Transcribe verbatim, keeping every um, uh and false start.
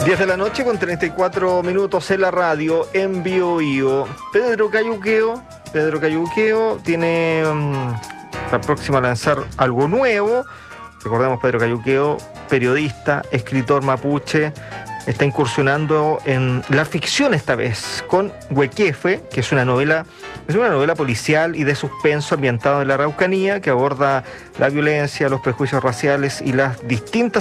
diez de la noche con treinta y cuatro minutos en la radio, en Bio Bio. Pedro Cayuqueo, Pedro Cayuqueo tiene um, la próxima a lanzar algo nuevo. Recordemos, Pedro Cayuqueo, periodista, escritor mapuche, está incursionando en la ficción esta vez, con Huequefe, que es una novela, es una novela policial y de suspenso ambientada en la Araucanía, que aborda la violencia, los prejuicios raciales y las distintas